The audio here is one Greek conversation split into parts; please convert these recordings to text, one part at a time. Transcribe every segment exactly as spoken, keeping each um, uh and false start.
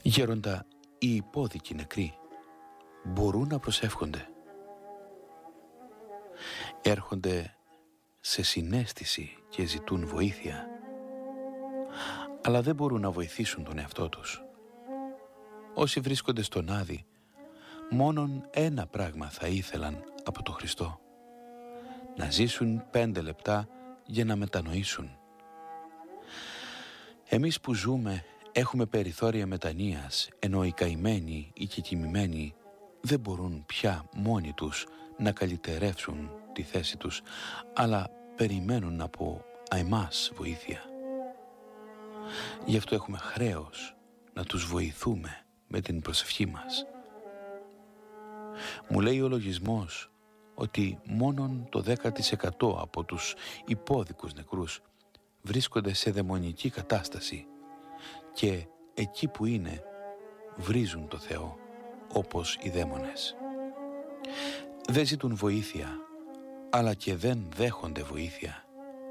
Γέροντα, οι υπόδικοι νεκροί μπορούν να προσεύχονται. Έρχονται σε συναίσθηση και ζητούν βοήθεια, αλλά δεν μπορούν να βοηθήσουν τον εαυτό τους. Όσοι βρίσκονται στον Άδη, μόνον ένα πράγμα θα ήθελαν από το Χριστό: να ζήσουν πέντε λεπτά για να μετανοήσουν. Εμείς που ζούμε έχουμε περιθώρια μετανοίας, ενώ οι καημένοι ή κεκοιμημένοι δεν μπορούν πια μόνοι τους να καλυτερεύσουν τη θέση τους, αλλά περιμένουν από εμάς βοήθεια. Γι' αυτό έχουμε χρέος να τους βοηθούμε με την προσευχή μας. Μου λέει ο λογισμός ότι μόνον το δέκα τοις εκατό από τους υπόδικους νεκρούς βρίσκονται σε δαιμονική κατάσταση και εκεί που είναι βρίζουν το Θεό όπως οι δαίμονες. Δεν ζητούν βοήθεια, αλλά και δεν δέχονται βοήθεια.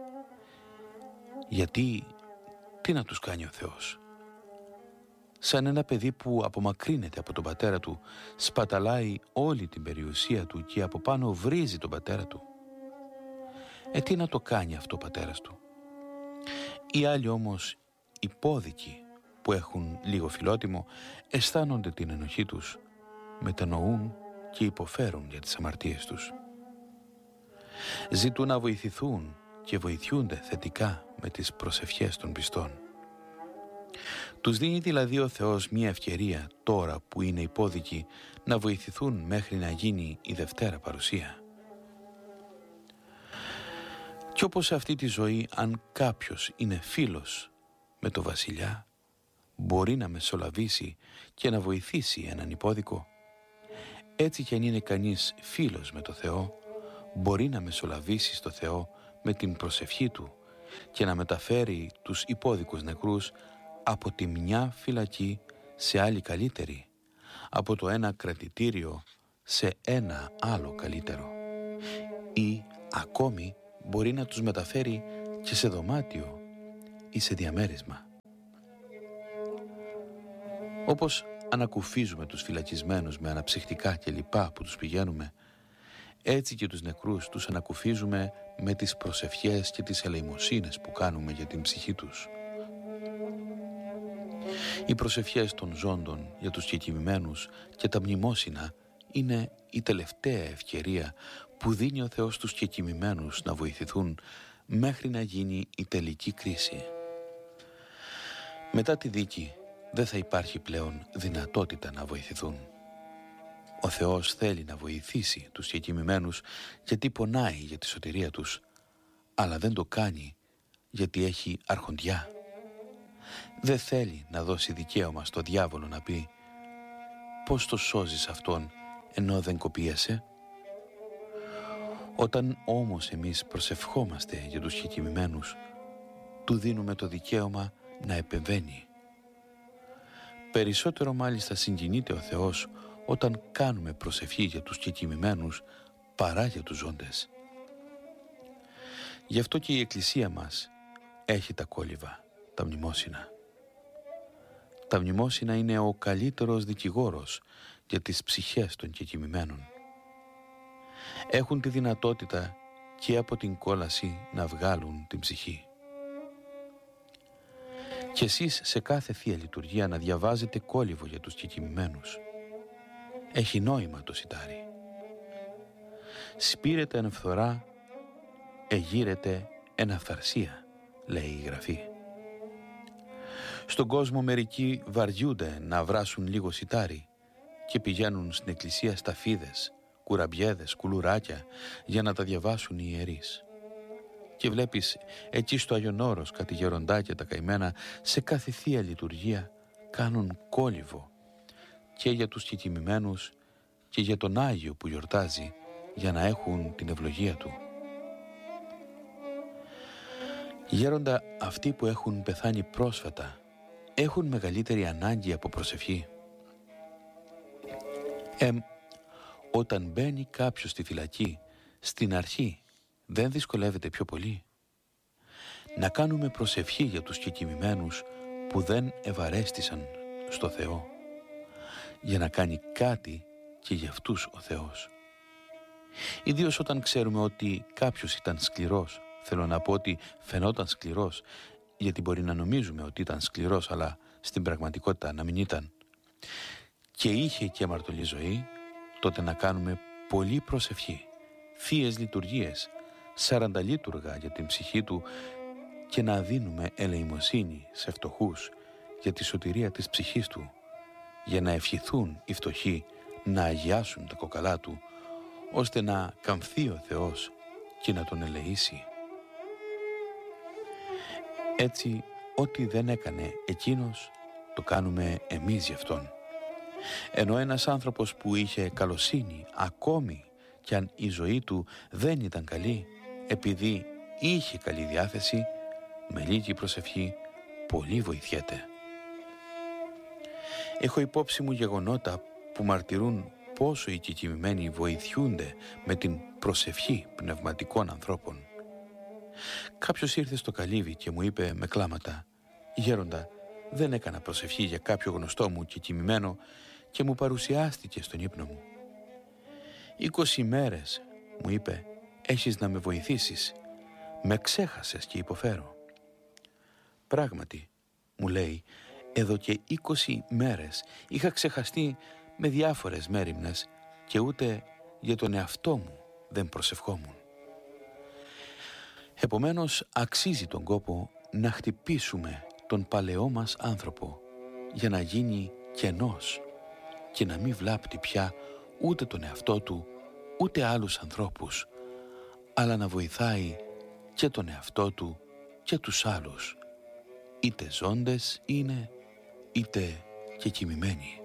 Γιατί τι να τους κάνει ο Θεός? Σαν ένα παιδί που απομακρύνεται από τον πατέρα του, σπαταλάει όλη την περιουσία του και από πάνω βρίζει τον πατέρα του. Ε, τι να το κάνει αυτό ο πατέρας του? Οι άλλοι όμως υπόδικοι που έχουν λίγο φιλότιμο αισθάνονται την ενοχή τους, μετανοούν και υποφέρουν για τις αμαρτίες τους. Ζητούν να βοηθηθούν και βοηθιούνται θετικά με τις προσευχές των πιστών. Τους δίνει δηλαδή ο Θεός μια ευκαιρία τώρα που είναι υπόδικοι να βοηθηθούν μέχρι να γίνει η Δευτέρα Παρουσία. Κι όπως σε αυτή τη ζωή, αν κάποιος είναι φίλος με το βασιλιά, μπορεί να μεσολαβήσει και να βοηθήσει έναν υπόδικο. Έτσι κι αν είναι κανείς φίλος με το Θεό, μπορεί να μεσολαβήσει στο Θεό με την προσευχή του και να μεταφέρει τους υπόδικους νεκρούς από τη μια φυλακή σε άλλη καλύτερη, από το ένα κρατητήριο σε ένα άλλο καλύτερο, ή ακόμη μπορεί να τους μεταφέρει και σε δωμάτιο ή σε διαμέρισμα. Όπως ανακουφίζουμε τους φυλακισμένους με αναψυχτικά και λοιπά που τους πηγαίνουμε, έτσι και τους νεκρούς τους ανακουφίζουμε με τις προσευχές και τις ελεημοσύνες που κάνουμε για την ψυχή τους. Οι προσευχές των ζώντων για τους κεκοιμημένους και τα μνημόσυνα είναι η τελευταία ευκαιρία που δίνει ο Θεός στους κεκοιμημένους να βοηθηθούν μέχρι να γίνει η τελική κρίση. Μετά τη δίκη δεν θα υπάρχει πλέον δυνατότητα να βοηθηθούν. Ο Θεός θέλει να βοηθήσει τους κεκοιμημένους γιατί πονάει για τη σωτηρία τους, αλλά δεν το κάνει γιατί έχει αρχοντιά. Δεν θέλει να δώσει δικαίωμα στο διάβολο να πει: πώς το σώζεις αυτόν ενώ δεν κοπίασε? Όταν όμως εμείς προσευχόμαστε για τους κεκοιμημένους, του δίνουμε το δικαίωμα να επεμβαίνει. Περισσότερο μάλιστα συγκινείται ο Θεός όταν κάνουμε προσευχή για τους κεκοιμημένους παρά για τους ζώντες. Γι' αυτό και η Εκκλησία μας έχει τα κόλληβα, τα μνημόσυνα. Τα μνημόσυνα είναι ο καλύτερος δικηγόρος για τις ψυχές των κεκοιμημένων. Έχουν τη δυνατότητα και από την κόλαση να βγάλουν την ψυχή. Και εσείς σε κάθε Θεία Λειτουργία να διαβάζετε κόλληβο για τους κεκοιμημένους. Έχει νόημα το σιτάρι. Σπείρεται εν φθορά, εγείρεται εν αυθαρσία, λέει η Γραφή. Στον κόσμο μερικοί βαριούνται να βράσουν λίγο σιτάρι και πηγαίνουν στην εκκλησία σταφίδες, κουραμπιέδες, κουλουράκια για να τα διαβάσουν οι ιερείς. Και βλέπεις εκεί στο Άγιον Όρος κάτι γεροντάκια τα καημένα σε κάθε Θεία Λειτουργία κάνουν κόλληβο και για τους κεκοιμημένους και για τον Άγιο που γιορτάζει για να έχουν την ευλογία του. Γέροντα, αυτοί που έχουν πεθάνει πρόσφατα έχουν μεγαλύτερη ανάγκη από προσευχή. Ε, όταν μπαίνει κάποιος στη φυλακή, στην αρχή δεν δυσκολεύεται πιο πολύ? Να κάνουμε προσευχή για τους κεκοιμημένους που δεν ευαρέστησαν στο Θεό, για να κάνει κάτι και για αυτούς ο Θεός. Ιδίως όταν ξέρουμε ότι κάποιος ήταν σκληρός. Θέλω να πω ότι φαινόταν σκληρός, γιατί μπορεί να νομίζουμε ότι ήταν σκληρός, αλλά στην πραγματικότητα να μην ήταν. Και είχε και αμαρτωλή ζωή, τότε να κάνουμε πολλή προσευχή, θείες λειτουργίες, σαρανταλίτουργα για την ψυχή του και να δίνουμε ελεημοσύνη σε φτωχούς για τη σωτηρία της ψυχής του, για να ευχηθούν οι φτωχοί να αγιάσουν τα κοκαλά του, ώστε να καμφθεί ο Θεός και να τον ελεήσει. Έτσι, ό,τι δεν έκανε εκείνος, το κάνουμε εμείς γι' αυτόν. Ενώ ένας άνθρωπος που είχε καλοσύνη, ακόμη κι αν η ζωή του δεν ήταν καλή, επειδή είχε καλή διάθεση, με λίγη προσευχή πολύ βοηθιέται. Έχω υπόψη μου γεγονότα που μαρτυρούν πόσο οι κεκοιμημένοι βοηθιούνται με την προσευχή πνευματικών ανθρώπων. Κάποιος ήρθε στο καλύβι και μου είπε με κλάματα: «Γέροντα, δεν έκανα προσευχή για κάποιο γνωστό μου κεκοιμημένο και μου παρουσιάστηκε στον ύπνο μου. Είκοσι μέρες, μου είπε, έχεις να με βοηθήσεις. Με ξέχασες και υποφέρω». Πράγματι, μου λέει, εδώ και είκοσι μέρες είχα ξεχαστεί με διάφορες μέριμνες και ούτε για τον εαυτό μου δεν προσευχόμουν. Επομένως, αξίζει τον κόπο να χτυπήσουμε τον παλαιό μας άνθρωπο για να γίνει κενός και να μην βλάπτει πια ούτε τον εαυτό του ούτε άλλους ανθρώπους, αλλά να βοηθάει και τον εαυτό του και τους άλλους, είτε ζώντες είναι είτε και κοιμημένοι.